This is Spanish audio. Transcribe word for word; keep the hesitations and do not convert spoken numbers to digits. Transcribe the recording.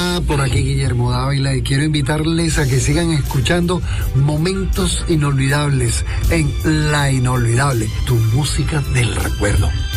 Hola, por aquí Guillermo Dávila y quiero invitarles a que sigan escuchando Momentos Inolvidables en La Inolvidable, tu música del recuerdo.